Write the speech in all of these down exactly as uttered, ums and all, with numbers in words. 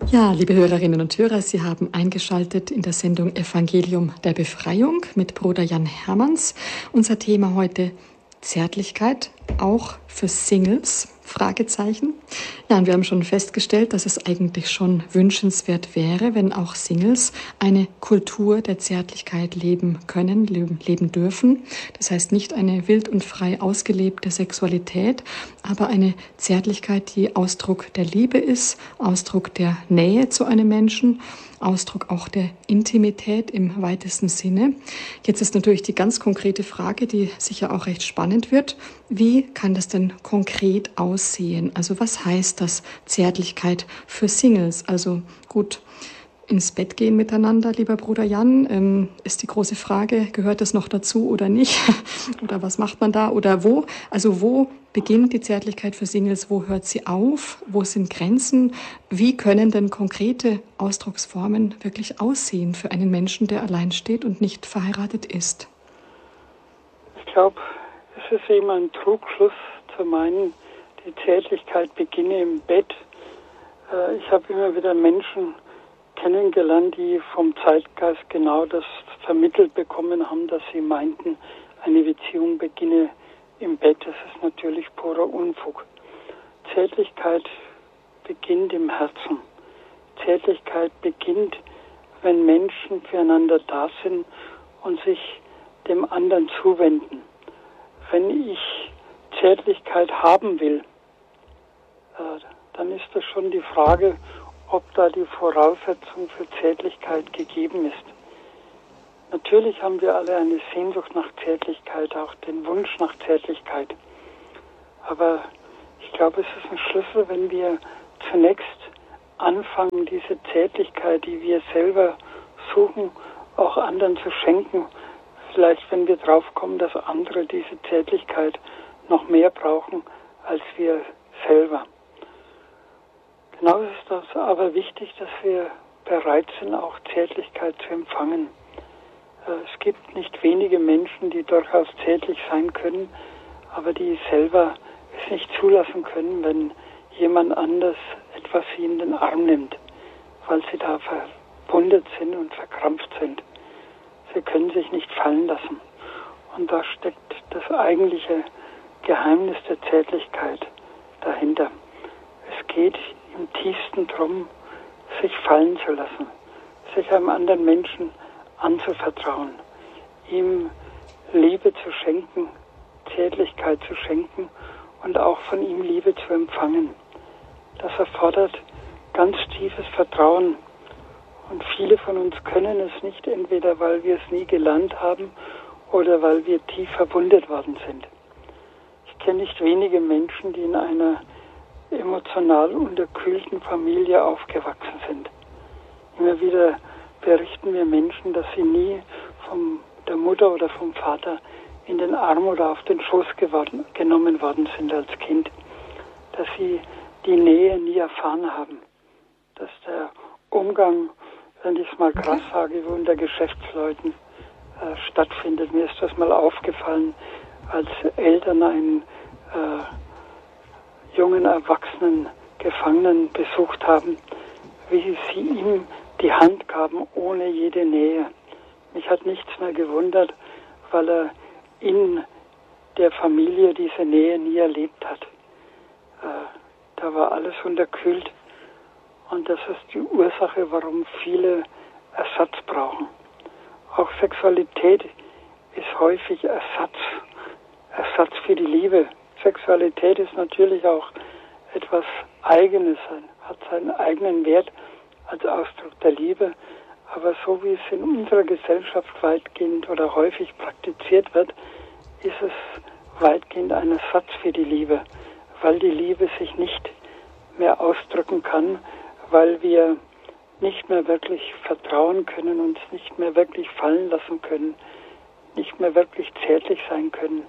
Ja, liebe Hörerinnen und Hörer, Sie haben eingeschaltet in der Sendung Evangelium der Befreiung mit Bruder Jan Hermanns. Unser Thema heute Zärtlichkeit, auch für Singles, Fragezeichen. Ja, und wir haben schon festgestellt, dass es eigentlich schon wünschenswert wäre, wenn auch Singles eine Kultur der Zärtlichkeit leben können, leben dürfen. Das heißt nicht eine wild und frei ausgelebte Sexualität, aber eine Zärtlichkeit, die Ausdruck der Liebe ist, Ausdruck der Nähe zu einem Menschen, Ausdruck auch der Intimität im weitesten Sinne. Jetzt ist natürlich die ganz konkrete Frage, die sicher auch recht spannend wird. Wie kann das denn konkret aussehen? Also was heißt das Zärtlichkeit für Singles? Also gut, ins Bett gehen miteinander, lieber Bruder Jan, ähm, ist die große Frage, gehört das noch dazu oder nicht? Oder was macht man da oder wo? Also wo beginnt die Zärtlichkeit für Singles, wo hört sie auf? Wo sind Grenzen? Wie können denn konkrete Ausdrucksformen wirklich aussehen für einen Menschen, der allein steht und nicht verheiratet ist? Ich glaube, es ist eben ein Trugschluss zu meinen, die Zärtlichkeit beginne im Bett. Äh, ich habe immer wieder Menschen kennengelernt, die vom Zeitgeist genau das vermittelt bekommen haben, dass sie meinten, eine Beziehung beginne im Bett. Das ist natürlich purer Unfug. Zärtlichkeit beginnt im Herzen. Zärtlichkeit beginnt, wenn Menschen füreinander da sind und sich dem anderen zuwenden. Wenn ich Zärtlichkeit haben will, äh, dann ist das schon die Frage, ob da die Voraussetzung für Zärtlichkeit gegeben ist. Natürlich haben wir alle eine Sehnsucht nach Zärtlichkeit, auch den Wunsch nach Zärtlichkeit. Aber ich glaube, es ist ein Schlüssel, wenn wir zunächst anfangen, diese Zärtlichkeit, die wir selber suchen, auch anderen zu schenken. Vielleicht, wenn wir draufkommen, dass andere diese Zärtlichkeit noch mehr brauchen als wir selber. Genauso ist das aber wichtig, dass wir bereit sind, auch Zärtlichkeit zu empfangen. Es gibt nicht wenige Menschen, die durchaus zärtlich sein können, aber die selber es nicht zulassen können, wenn jemand anders etwas sie in den Arm nimmt, weil sie da verwundet sind und verkrampft sind. Sie können sich nicht fallen lassen. Und da steckt das eigentliche Geheimnis der Zärtlichkeit dahinter. Es geht im tiefsten drum, sich fallen zu lassen, sich einem anderen Menschen anzuvertrauen, ihm Liebe zu schenken, Zärtlichkeit zu schenken und auch von ihm Liebe zu empfangen. Das erfordert ganz tiefes Vertrauen. Und viele von uns können es nicht, entweder weil wir es nie gelernt haben oder weil wir tief verwundet worden sind. Ich kenne nicht wenige Menschen, die in einer emotional unterkühlten Familie aufgewachsen sind. Immer wieder berichten mir Menschen, dass sie nie von der Mutter oder vom Vater in den Arm oder auf den Schoß geworden, genommen worden sind als Kind, dass sie die Nähe nie erfahren haben, dass der Umgang, wenn ich es mal krass sage, wie unter Geschäftsleuten äh, stattfindet. Mir ist das mal aufgefallen, als Eltern einen äh, jungen, erwachsenen Gefangenen besucht haben, wie sie ihm die Hand gaben, ohne jede Nähe. Mich hat nichts mehr gewundert, weil er in der Familie diese Nähe nie erlebt hat. Äh, da war alles unterkühlt und das ist die Ursache, warum viele Ersatz brauchen. Auch Sexualität ist häufig Ersatz, Ersatz für die Liebe. Sexualität ist natürlich auch etwas Eigenes, hat seinen eigenen Wert als Ausdruck der Liebe, aber so wie es in unserer Gesellschaft weitgehend oder häufig praktiziert wird, ist es weitgehend ein Ersatz für die Liebe, weil die Liebe sich nicht mehr ausdrücken kann, weil wir nicht mehr wirklich vertrauen können, uns nicht mehr wirklich fallen lassen können, nicht mehr wirklich zärtlich sein können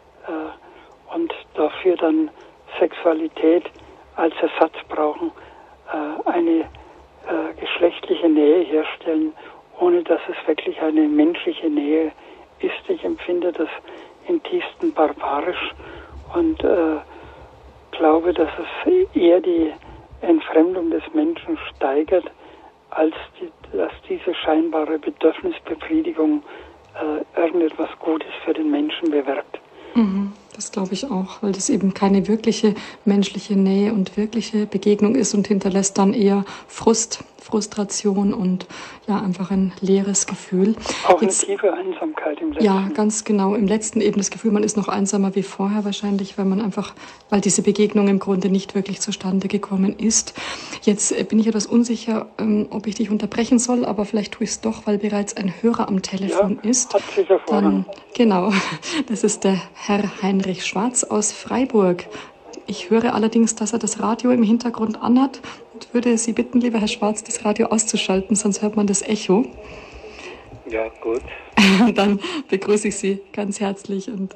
äh, und dafür dann Sexualität als Ersatz brauchen, äh, eine äh, geschlechtliche Nähe herstellen, ohne dass es wirklich eine menschliche Nähe ist. Ich empfinde das im tiefsten barbarisch und äh, glaube, dass es eher die Entfremdung des Menschen steigert, als die, dass diese scheinbare Bedürfnisbefriedigung äh, irgendetwas Gutes für den Menschen bewirkt. Mhm, das glaube ich auch, weil das eben keine wirkliche menschliche Nähe und wirkliche Begegnung ist und hinterlässt dann eher Frust, Frustration und ja, einfach ein leeres Gefühl. Auch Jetzt, eine tiefe Einsamkeit im letzten. Ja, ganz genau. Im letzten eben das Gefühl, man ist noch einsamer wie vorher wahrscheinlich, weil man einfach, weil diese Begegnung im Grunde nicht wirklich zustande gekommen ist. Jetzt bin ich etwas unsicher, ob ich dich unterbrechen soll, aber vielleicht tue ich es doch, weil bereits ein Hörer am Telefon ja, ist. Hat sicher Dann, genau, das ist der Herr Heinrich Schwarz aus Freiburg. Ich höre allerdings, dass er das Radio im Hintergrund anhat und würde Sie bitten, lieber Herr Schwarz, das Radio auszuschalten, sonst hört man das Echo. Ja, gut. Und dann begrüße ich Sie ganz herzlich und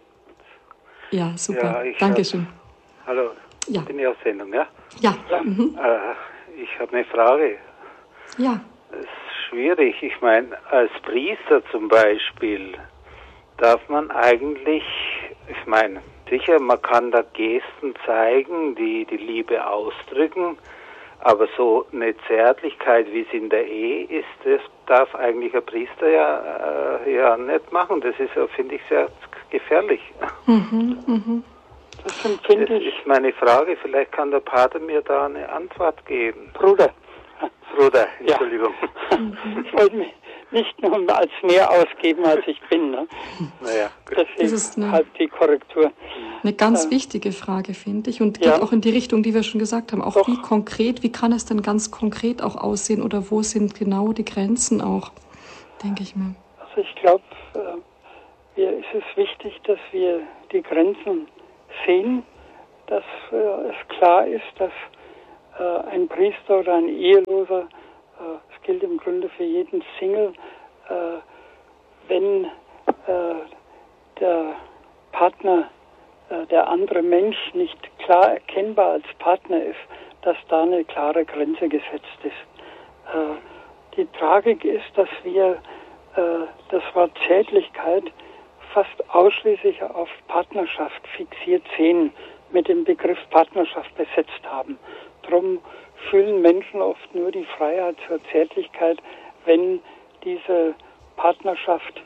ja, super. Ja, Dankeschön. Hab, hallo, ja. Bin ich auf Sendung, ja? Ja. ja. Mhm. Äh, ich habe eine Frage. Ja. Es ist schwierig. Ich meine, als Priester zum Beispiel darf man eigentlich, ich meine, sicher, man kann da Gesten zeigen, die die Liebe ausdrücken, aber so eine Zärtlichkeit, wie es in der Ehe ist, das darf eigentlich ein Priester ja, äh, ja nicht machen. Das ist, finde ich, sehr gefährlich. Mhm, mhm. Das empfinde Das ich. ist meine Frage. Vielleicht kann der Pater mir da eine Antwort geben. Bruder. Bruder, Entschuldigung. Ja. Ich wollte mich nicht nur als mehr ausgeben, als ich bin. Ne? Naja, gut. Das ist eine, halb die Korrektur. Eine ganz ähm, wichtige Frage, finde ich, und geht ja. auch in die Richtung, die wir schon gesagt haben. Auch Doch. Wie konkret, wie kann es denn ganz konkret auch aussehen oder wo sind genau die Grenzen auch, denke ich mir. Also ich glaube, äh, es ist wichtig, dass wir die Grenzen sehen, dass äh, es klar ist, dass äh, ein Priester oder ein Eheloser, äh, es gilt im Grunde für jeden Single, äh, wenn äh, der Partner, äh, der andere Mensch nicht klar erkennbar als Partner ist, dass da eine klare Grenze gesetzt ist. Äh, die Tragik ist, dass wir äh, das Wort Zärtlichkeit fast ausschließlich auf Partnerschaft fixiert sehen, mit dem Begriff Partnerschaft besetzt haben. Darum fühlen Menschen oft nur die Freiheit zur Zärtlichkeit, wenn diese partnerschaftliche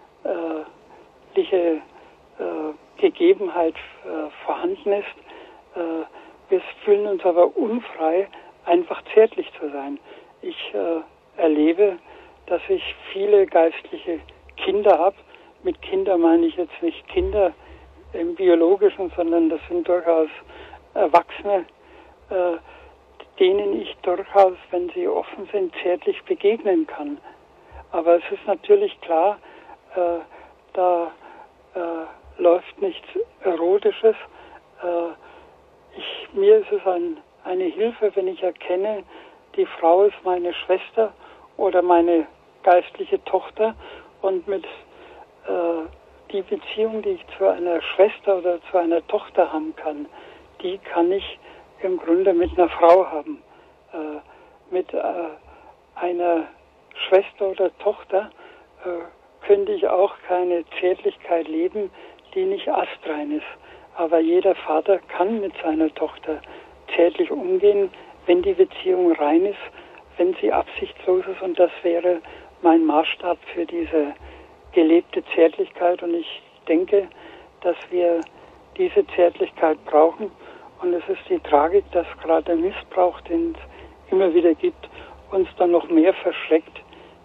äh, äh, Gegebenheit äh, vorhanden ist. Äh, wir fühlen uns aber unfrei, einfach zärtlich zu sein. Ich äh, erlebe, dass ich viele geistliche Kinder habe. Mit Kinder meine ich jetzt nicht Kinder im Biologischen, sondern das sind durchaus Erwachsene, äh, denen ich durchaus, wenn sie offen sind, zärtlich begegnen kann. Aber es ist natürlich klar, äh, da äh, läuft nichts Erotisches. Äh, ich, mir ist es ein, eine Hilfe, wenn ich erkenne, die Frau ist meine Schwester oder meine geistliche Tochter und mit äh, die Beziehung, die ich zu einer Schwester oder zu einer Tochter haben kann, die kann ich im Grunde mit einer Frau haben. Äh, mit äh, einer Schwester oder Tochter äh, könnte ich auch keine Zärtlichkeit leben, die nicht astrein ist. Aber jeder Vater kann mit seiner Tochter zärtlich umgehen, wenn die Beziehung rein ist, wenn sie absichtslos ist. Und das wäre mein Maßstab für diese gelebte Zärtlichkeit. Und ich denke, dass wir diese Zärtlichkeit brauchen. Und es ist die Tragik, dass gerade der Missbrauch, den es immer wieder gibt, uns dann noch mehr verschreckt,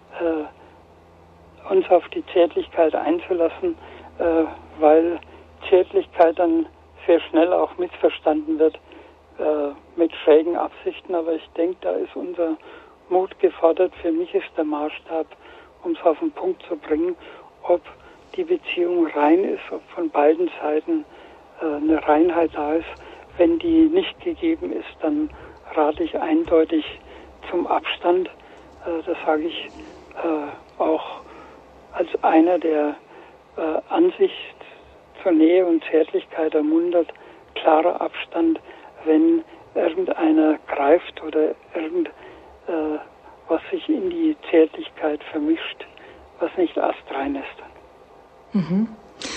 äh, uns auf die Zärtlichkeit einzulassen, äh, weil Zärtlichkeit dann sehr schnell auch missverstanden wird äh, mit schrägen Absichten. Aber ich denke, da ist unser Mut gefordert. Für mich ist der Maßstab, um es auf den Punkt zu bringen, ob die Beziehung rein ist, ob von beiden Seiten äh, eine Reinheit da ist. Wenn die nicht gegeben ist, dann rate ich eindeutig zum Abstand. Äh, das sage ich äh, auch als einer, der äh, Ansicht zur Nähe und Zärtlichkeit ermuntert. Klarer Abstand, wenn irgendeiner greift oder irgend äh, was sich in die Zärtlichkeit vermischt, was nicht astrein ist. Mhm.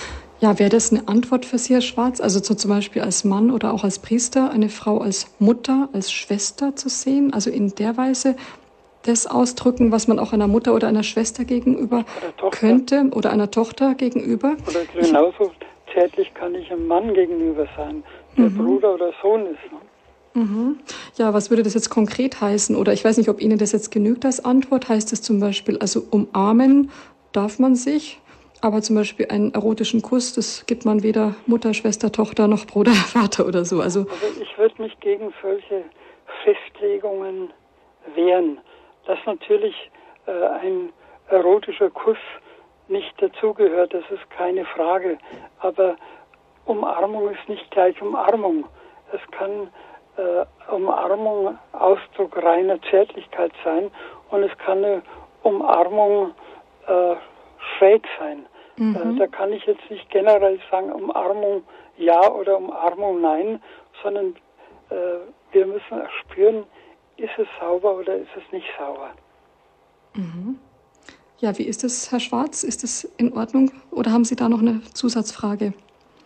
Ja, wäre das eine Antwort für Sie, Herr Schwarz? Also so zum Beispiel als Mann oder auch als Priester, eine Frau als Mutter, als Schwester zu sehen? Also in der Weise das ausdrücken, was man auch einer Mutter oder einer Schwester gegenüber könnte oder einer Tochter gegenüber? Oder genauso zärtlich kann ich einem Mann gegenüber sein, der mhm. Bruder oder Sohn ist. Ne? Mhm. Ja, was würde das jetzt konkret heißen? Oder ich weiß nicht, ob Ihnen das jetzt genügt als Antwort. Heißt es zum Beispiel, also umarmen darf man sich, aber zum Beispiel einen erotischen Kuss, das gibt man weder Mutter, Schwester, Tochter noch Bruder, Vater oder so. Also, also ich würde mich gegen solche Festlegungen wehren. Dass natürlich äh, ein erotischer Kuss nicht dazugehört, das ist keine Frage. Aber Umarmung ist nicht gleich Umarmung. Es kann äh, Umarmung Ausdruck reiner Zärtlichkeit sein und es kann eine Umarmung äh, schräg sein. Mhm. Äh, da kann ich jetzt nicht generell sagen, Umarmung ja oder Umarmung nein, sondern äh, wir müssen spüren, ist es sauber oder ist es nicht sauber? Mhm. Ja, wie ist es, Herr Schwarz? Ist es in Ordnung oder haben Sie da noch eine Zusatzfrage?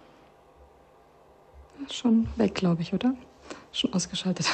Schon weg, glaube ich, oder? Schon ausgeschaltet.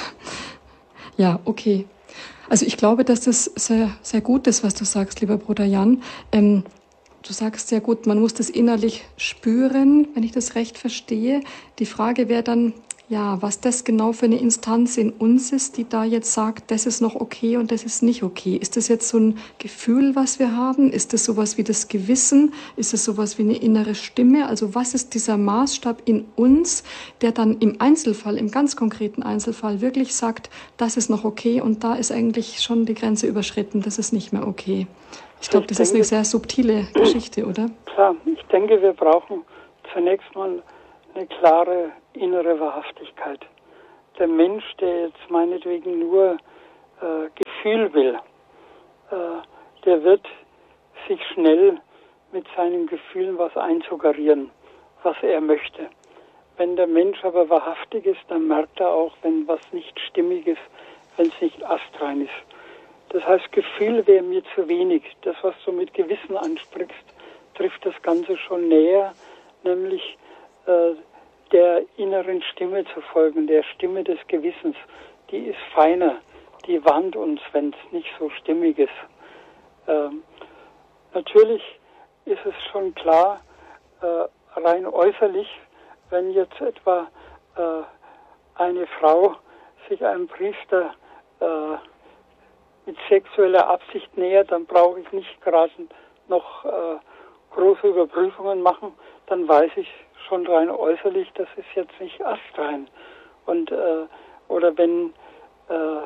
Ja, okay. Also ich glaube, dass das sehr, sehr gut ist, was du sagst, lieber Bruder Jan. Ähm, du sagst sehr gut, man muss das innerlich spüren, wenn ich das recht verstehe. Die Frage wäre dann, ja, was das genau für eine Instanz in uns ist, die da jetzt sagt, das ist noch okay und das ist nicht okay. Ist das jetzt so ein Gefühl, was wir haben? Ist das sowas wie das Gewissen? Ist es sowas wie eine innere Stimme? Also was ist dieser Maßstab in uns, der dann im Einzelfall, im ganz konkreten Einzelfall wirklich sagt, das ist noch okay und da ist eigentlich schon die Grenze überschritten, das ist nicht mehr okay. Ich glaube, das ist eine sehr subtile Geschichte, oder? Klar, ich denke, wir brauchen zunächst mal eine klare innere Wahrhaftigkeit. Der Mensch, der jetzt meinetwegen nur äh, Gefühl will, äh, der wird sich schnell mit seinen Gefühlen was einsuggerieren, was er möchte. Wenn der Mensch aber wahrhaftig ist, dann merkt er auch, wenn was nicht stimmig ist, wenn es nicht astrein ist. Das heißt, Gefühl wäre mir zu wenig. Das, was du mit Gewissen ansprichst, trifft das Ganze schon näher, nämlich äh, der inneren Stimme zu folgen, der Stimme des Gewissens. Die ist feiner, die warnt uns, wenn es nicht so stimmig ist. Ähm, natürlich ist es schon klar, äh, rein äußerlich, wenn jetzt etwa äh, eine Frau sich einem Priester äh, mit sexueller Absicht nähert, dann brauche ich nicht gerade noch äh, große Überprüfungen machen, dann weiß ich schon rein äußerlich, das ist jetzt nicht astrein. Und äh, oder wenn äh,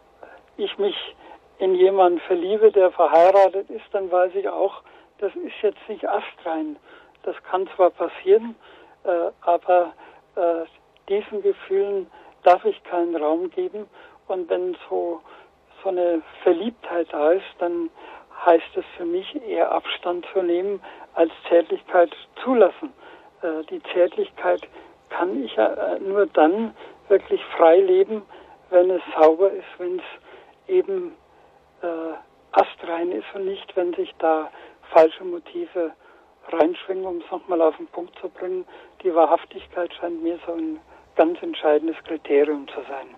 ich mich in jemanden verliebe, der verheiratet ist, dann weiß ich auch, das ist jetzt nicht astrein. Das kann zwar passieren, äh, aber äh, diesen Gefühlen darf ich keinen Raum geben. Und wenn so so eine Verliebtheit da ist, dann heißt es für mich eher Abstand zu nehmen, als Zärtlichkeit zulassen. Äh, die Zärtlichkeit kann ich äh, nur dann wirklich frei leben, wenn es sauber ist, wenn es eben äh, astrein ist und nicht, wenn sich da falsche Motive reinschwingen, um es nochmal auf den Punkt zu bringen. Die Wahrhaftigkeit scheint mir so ein ganz entscheidendes Kriterium zu sein.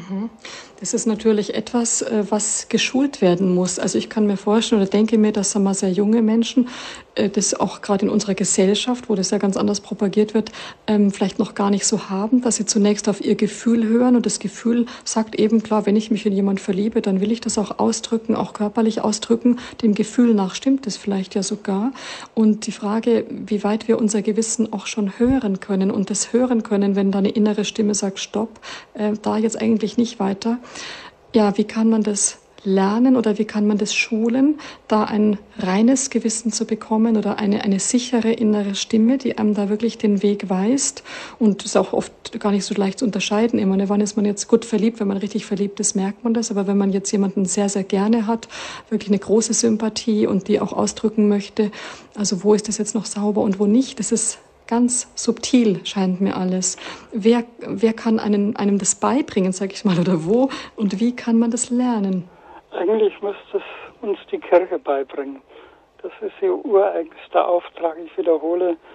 Das ist natürlich etwas, was geschult werden muss. Also ich kann mir vorstellen oder denke mir, dass sagen wir, sehr junge Menschen, das auch gerade in unserer Gesellschaft, wo das ja ganz anders propagiert wird, vielleicht noch gar nicht so haben, dass sie zunächst auf ihr Gefühl hören und das Gefühl sagt eben, klar, wenn ich mich in jemanden verliebe, dann will ich das auch ausdrücken, auch körperlich ausdrücken. Dem Gefühl nach stimmt es vielleicht ja sogar. Und die Frage, wie weit wir unser Gewissen auch schon hören können und das hören können, wenn da eine innere Stimme sagt, stopp, da jetzt eigentlich nicht weiter. Ja, wie kann man das lernen oder wie kann man das schulen, da ein reines Gewissen zu bekommen oder eine, eine sichere innere Stimme, die einem da wirklich den Weg weist und ist auch oft gar nicht so leicht zu unterscheiden. Ich meine, wann ist man jetzt gut verliebt? Wenn man richtig verliebt ist, merkt man das. Aber wenn man jetzt jemanden sehr, sehr gerne hat, wirklich eine große Sympathie und die auch ausdrücken möchte, also wo ist das jetzt noch sauber und wo nicht, das ist ganz subtil, scheint mir alles. Wer, wer kann einen, einem das beibringen, sag ich mal, oder wo und wie kann man das lernen? Eigentlich müsste es uns die Kirche beibringen. Das ist ihr ureigenster Auftrag. Ich wiederhole,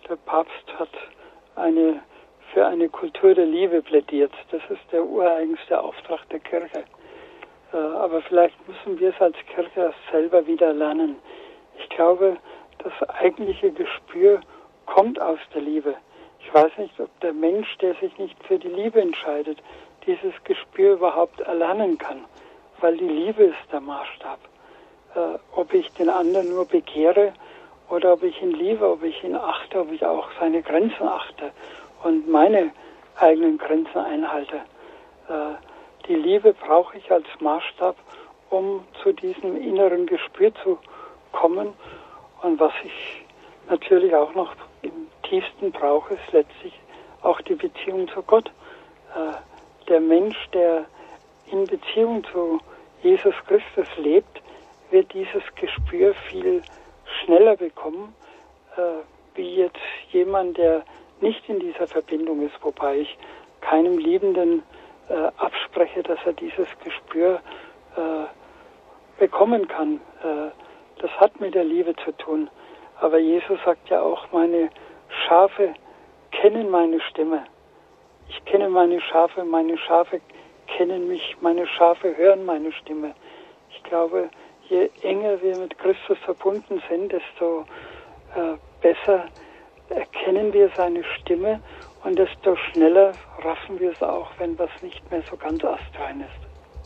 der Papst hat eine, für eine Kultur der Liebe plädiert. Das ist der ureigenste Auftrag der Kirche. Äh, aber vielleicht müssen wir es als Kirche selber wieder lernen. Ich glaube, das eigentliche Gespür kommt aus der Liebe. Ich weiß nicht, ob der Mensch, der sich nicht für die Liebe entscheidet, dieses Gespür überhaupt erlernen kann, weil die Liebe ist der Maßstab. Äh, ob ich den anderen nur begehre oder ob ich ihn liebe, ob ich ihn achte, ob ich auch seine Grenzen achte und meine eigenen Grenzen einhalte. Äh, die Liebe brauche ich als Maßstab, um zu diesem inneren Gespür zu kommen. Und was ich natürlich auch noch im tiefsten brauche, ist letztlich auch die Beziehung zu Gott. Äh, der Mensch, der in Beziehung zu Jesus Christus lebt, wird dieses Gespür viel schneller bekommen, äh, wie jetzt jemand, der nicht in dieser Verbindung ist, wobei ich keinem Liebenden äh, abspreche, dass er dieses Gespür äh, bekommen kann. Äh, das hat mit der Liebe zu tun. Aber Jesus sagt ja auch, meine Schafe kennen meine Stimme. Ich kenne meine Schafe, meine Schafe kennen mich, meine Schafe hören meine Stimme. Ich glaube, je enger wir mit Christus verbunden sind, desto äh, besser erkennen wir seine Stimme und desto schneller raffen wir es auch, wenn was nicht mehr so ganz astrein ist.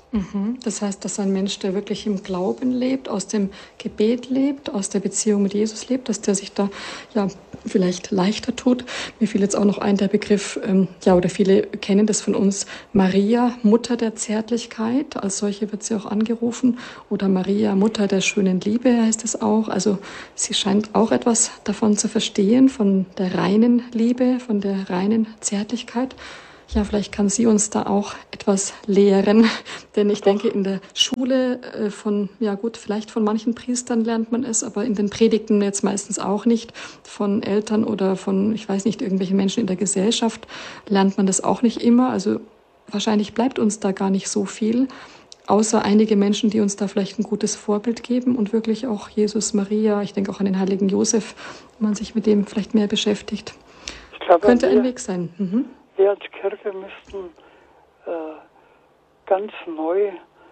Das heißt, dass ein Mensch, der wirklich im Glauben lebt, aus dem Gebet lebt, aus der Beziehung mit Jesus lebt, dass der sich da ja vielleicht leichter tut. Mir fiel jetzt auch noch ein der Begriff, ähm, ja, oder viele kennen das von uns, Maria, Mutter der Zärtlichkeit, als solche wird sie auch angerufen, oder Maria, Mutter der schönen Liebe heißt es auch. Also sie scheint auch etwas davon zu verstehen, von der reinen Liebe, von der reinen Zärtlichkeit. Ja, vielleicht kann sie uns da auch etwas lehren, denn ich denke, in der Schule von, ja gut, vielleicht von manchen Priestern lernt man es, aber in den Predigten jetzt meistens auch nicht. Von Eltern oder von, ich weiß nicht, irgendwelchen Menschen in der Gesellschaft lernt man das auch nicht immer. Also wahrscheinlich bleibt uns da gar nicht so viel, außer einige Menschen, die uns da vielleicht ein gutes Vorbild geben und wirklich auch Jesus, Maria, ich denke auch an den heiligen Josef, wenn man sich mit dem vielleicht mehr beschäftigt. Ich glaube, könnte ein Weg sein. Mhm. Wir als Kirche müssten äh, ganz neu äh,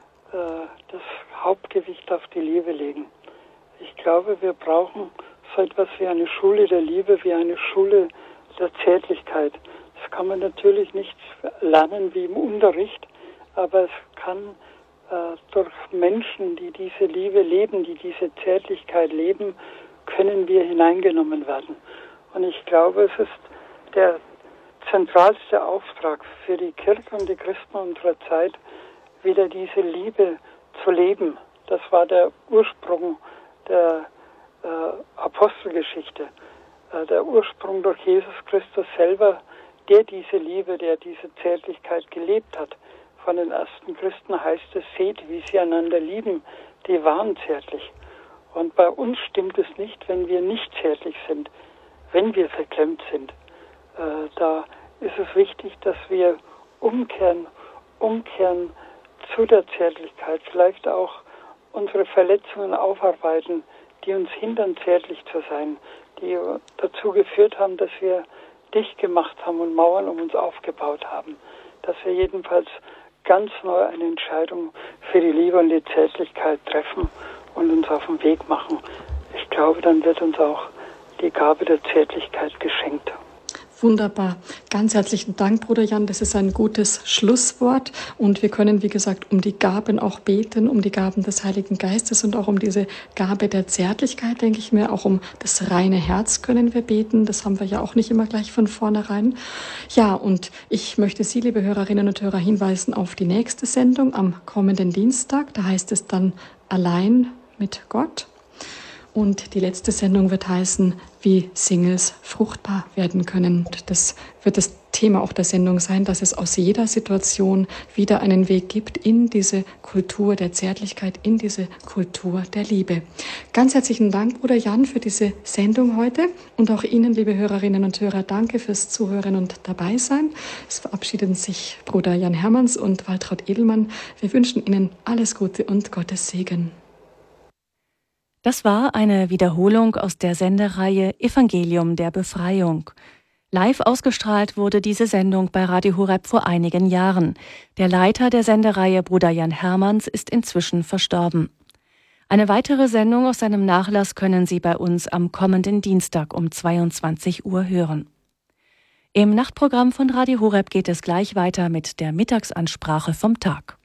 das Hauptgewicht auf die Liebe legen. Ich glaube, wir brauchen so etwas wie eine Schule der Liebe, wie eine Schule der Zärtlichkeit. Das kann man natürlich nicht lernen wie im Unterricht, aber es kann äh, durch Menschen, die diese Liebe leben, die diese Zärtlichkeit leben, können wir hineingenommen werden. Und ich glaube, es ist der zentralste Auftrag für die Kirche und die Christen unserer Zeit, wieder diese Liebe zu leben. Das war der Ursprung der äh, Apostelgeschichte, äh, der Ursprung durch Jesus Christus selber, der diese Liebe, der diese Zärtlichkeit gelebt hat. Von den ersten Christen heißt es, seht, wie sie einander lieben, die waren zärtlich. Und bei uns stimmt es nicht, wenn wir nicht zärtlich sind, wenn wir verklemmt sind. Äh, da ist es wichtig, dass wir umkehren, umkehren zu der Zärtlichkeit, vielleicht auch unsere Verletzungen aufarbeiten, die uns hindern, zärtlich zu sein, die dazu geführt haben, dass wir dicht gemacht haben und Mauern um uns aufgebaut haben, dass wir jedenfalls ganz neu eine Entscheidung für die Liebe und die Zärtlichkeit treffen und uns auf den Weg machen. Ich glaube, dann wird uns auch die Gabe der Zärtlichkeit geschenkt. Wunderbar. Ganz herzlichen Dank, Bruder Jan. Das ist ein gutes Schlusswort. Und wir können, wie gesagt, um die Gaben auch beten, um die Gaben des Heiligen Geistes und auch um diese Gabe der Zärtlichkeit, denke ich mir. Auch um das reine Herz können wir beten. Das haben wir ja auch nicht immer gleich von vornherein. Ja, und ich möchte Sie, liebe Hörerinnen und Hörer, hinweisen auf die nächste Sendung am kommenden Dienstag. Da heißt es dann Allein mit Gott. Und die letzte Sendung wird heißen, wie Singles fruchtbar werden können. Und das wird das Thema auch der Sendung sein, dass es aus jeder Situation wieder einen Weg gibt in diese Kultur der Zärtlichkeit, in diese Kultur der Liebe. Ganz herzlichen Dank, Bruder Jan, für diese Sendung heute. Und auch Ihnen, liebe Hörerinnen und Hörer, danke fürs Zuhören und Dabeisein. Es verabschieden sich Bruder Jan Hermanns und Waltraud Edelmann. Wir wünschen Ihnen alles Gute und Gottes Segen. Das war eine Wiederholung aus der Sendereihe Evangelium der Befreiung. Live ausgestrahlt wurde diese Sendung bei Radio Horeb vor einigen Jahren. Der Leiter der Sendereihe, Bruder Jan Hermanns, ist inzwischen verstorben. Eine weitere Sendung aus seinem Nachlass können Sie bei uns am kommenden Dienstag um zweiundzwanzig Uhr hören. Im Nachtprogramm von Radio Horeb geht es gleich weiter mit der Mittagsansprache vom Tag.